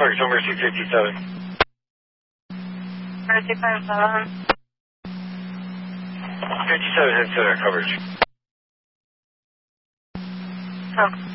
Park, Tower 257. Mercy 57. 57 has center coverage. Oh.